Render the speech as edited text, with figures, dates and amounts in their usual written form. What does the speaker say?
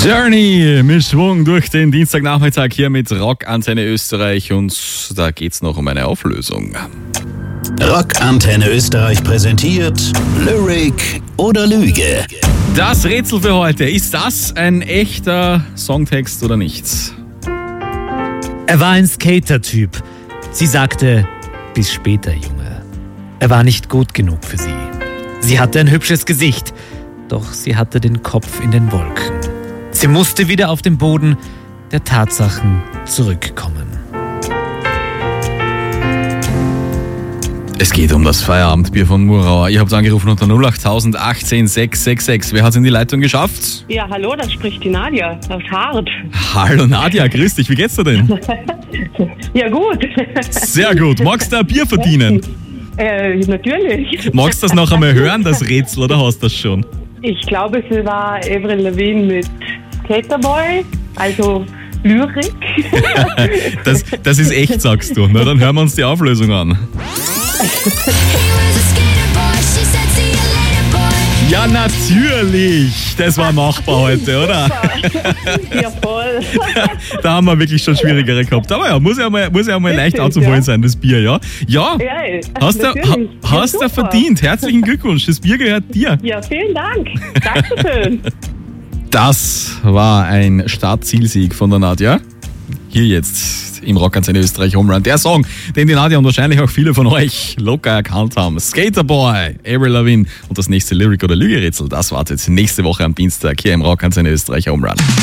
Journey mit Schwung durch den Dienstagnachmittag hier mit Rockantenne Österreich und da geht's noch um eine Auflösung. Rockantenne Österreich präsentiert Lyric oder Lüge. Das Rätsel für heute, ist das ein echter Songtext oder nicht? Er war ein Skater-Typ. Sie sagte, bis später, Junge. Er war nicht gut genug für sie. Sie hatte ein hübsches Gesicht, doch sie hatte den Kopf in den Wolken. Sie musste wieder auf den Boden der Tatsachen zurückkommen. Es geht um das Feierabendbier von Murauer. Ihr habt angerufen unter 08000 18 666. Wer hat es in die Leitung geschafft? Ja, hallo, da spricht die Nadja aus Hart. Hallo Nadja, grüß dich. Wie geht's dir denn? Ja, gut. Sehr gut. Magst du ein Bier verdienen? Natürlich. Magst du das noch einmal hören, das Rätsel, oder hast du das schon? Ich glaube, es war Avril Lavigne mit Skaterboy, also Lyrik. Das ist echt, sagst du. Na, dann hören wir uns die Auflösung an. Ja, natürlich. Das war machbar heute, oder? Ja, voll. Da haben wir wirklich schon schwierigere gehabt. Aber ja, muss ja mal leicht anzuholen sein, das Bier, ja? Ja, hast du verdient. Herzlichen Glückwunsch, das Bier gehört dir. Ja, vielen Dank. Dankeschön. Das war ein Start-Zielsieg von der Nadja. Hier jetzt im Rockantenne Österreich Home Run. Der Song, den die Nadja und wahrscheinlich auch viele von euch locker erkannt haben. Skaterboy, Avril Lavigne und das nächste Lyric- oder Lüge-Rätsel, das wartet nächste Woche am Dienstag hier im Rockantenne Österreich Home Run.